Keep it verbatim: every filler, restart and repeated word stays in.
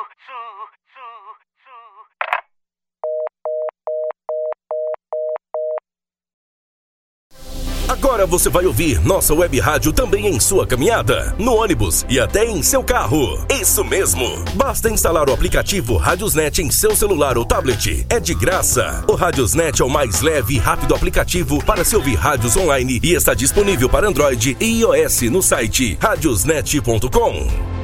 Agora você vai ouvir nossa web rádio também em sua caminhada, no ônibus e até em seu carro. Isso mesmo! Basta instalar o aplicativo Radiosnet em seu celular ou tablet. É de graça. O Radiosnet é o mais leve e rápido aplicativo para se ouvir rádios online e está disponível para Android e iOS no site radiosnet ponto com.